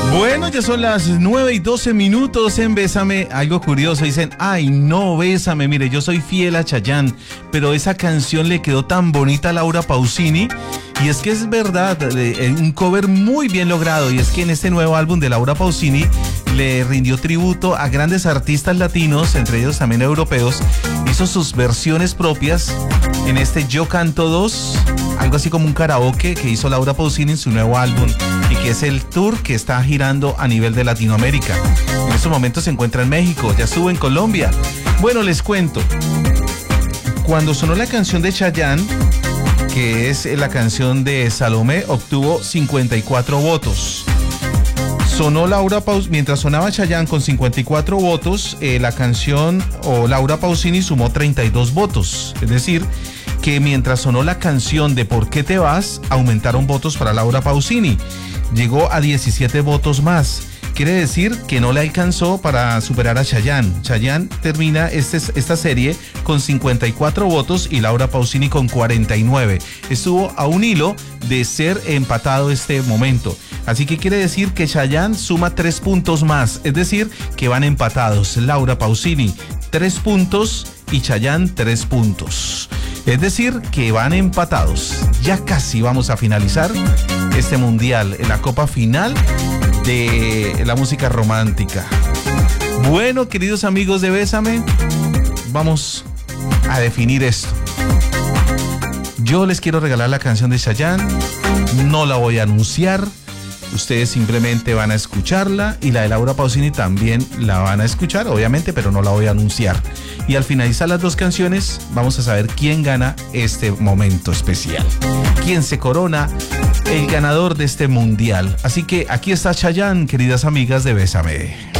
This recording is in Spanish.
Bueno, ya son las 9:12 en Bésame. Algo curioso, dicen, ay no, Bésame, mire, yo soy fiel a Chayanne, pero esa canción le quedó tan bonita a Laura Pausini. Y es que es verdad, un cover muy bien logrado. Y es que en este nuevo álbum de Laura Pausini le rindió tributo a grandes artistas latinos, entre ellos también europeos. Hizo sus versiones propias en este Yo Canto 2, algo así como un karaoke que hizo Laura Pausini en su nuevo álbum, y que es el tour que está girando a nivel de Latinoamérica. En estos momentos se encuentra en México, ya estuvo en Colombia. Bueno, les cuento, cuando sonó la canción de Chayanne, que es la canción de Salomé, obtuvo 54 votos. Sonó mientras sonaba Chayanne con 54 votos, la canción o Laura Pausini sumó 32 votos. Es decir, que mientras sonó la canción de ¿Por qué te vas?, aumentaron votos para Laura Pausini. Llegó a 17 votos más. Quiere decir que no le alcanzó para superar a Chayanne. Chayanne termina esta serie con 54 votos y Laura Pausini con 49. Estuvo a un hilo de ser empatado este momento. Así que quiere decir que Chayanne suma 3 puntos más. Es decir, que van empatados. Laura Pausini 3 puntos y Chayanne 3 puntos. Es decir, que van empatados. Ya casi vamos a finalizar este mundial, en la copa final de la música romántica. Bueno, queridos amigos de Bésame, vamos a definir esto. Yo les quiero regalar la canción de Chayanne, no la voy a anunciar, ustedes simplemente van a escucharla, y la de Laura Pausini también la van a escuchar, obviamente, pero no la voy a anunciar. Y al finalizar las dos canciones, vamos a saber quién gana este momento especial, quién se corona el ganador de este mundial. Así que aquí está Chayanne, queridas amigas de Bésame.